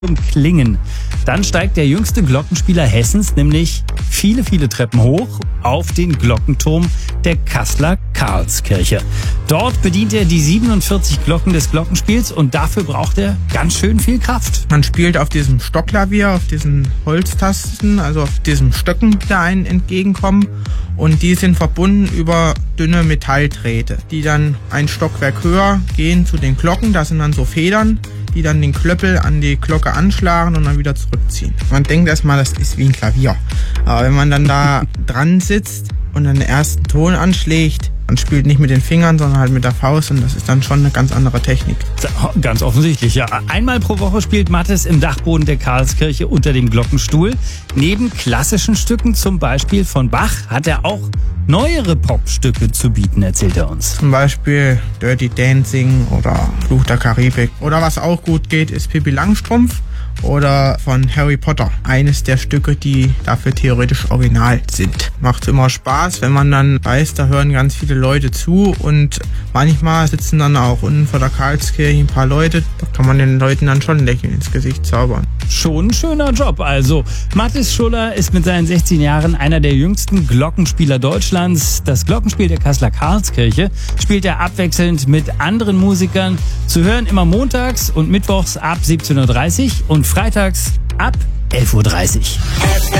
Klingen. Dann steigt der jüngste Glockenspieler Hessens nämlich viele Treppen hoch auf den Glockenturm der Kasseler Karlskirche. Dort bedient er die 47 Glocken des Glockenspiels und dafür braucht er ganz schön viel Kraft. Man spielt auf diesem Stockklavier, auf diesen Holztasten, also auf diesen Stöcken, die einem entgegenkommen. Und die sind verbunden über dünne Metalldrähte, die dann ein Stockwerk höher gehen zu den Glocken. Da sind dann so Federn, die dann den Klöppel an die Glocke anschlagen und dann wieder zurückziehen. Man denkt erstmal, das ist wie ein Klavier. Aber wenn man dann da dran sitzt und dann den ersten Ton anschlägt, man spielt nicht mit den Fingern, sondern halt mit der Faust und das ist dann schon eine ganz andere Technik. Ganz offensichtlich, ja. Einmal pro Woche spielt Mathis im Dachboden der Karlskirche unter dem Glockenstuhl. Neben klassischen Stücken, zum Beispiel von Bach, hat er auch neuere Popstücke zu bieten, erzählt er uns. Zum Beispiel Dirty Dancing oder Fluch der Karibik. Oder was auch gut geht, ist Pippi Langstrumpf oder von Harry Potter. Eines der Stücke, die dafür theoretisch original sind. Macht immer Spaß, wenn man dann weiß, da hören ganz viele Leute zu und manchmal sitzen dann auch unten vor der Karlskirche ein paar Leute. Da kann man den Leuten dann schon ein Lächeln ins Gesicht zaubern. Schon ein schöner Job also. Mathis Schuller ist mit seinen 16 Jahren einer der jüngsten Glockenspieler Deutschlands. Das Glockenspiel der Kasseler Karlskirche spielt er abwechselnd mit anderen Musikern. Zu hören immer montags und mittwochs ab 17:30 Uhr und freitags ab 11:30 Uhr.